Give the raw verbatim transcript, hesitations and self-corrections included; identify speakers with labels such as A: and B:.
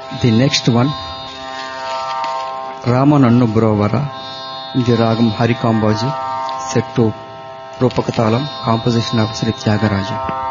A: The next one, Ramanannu Brovara, the Ragam Hari Kamboji, set to Rupakatalam, composition of Sri Tyagaraja.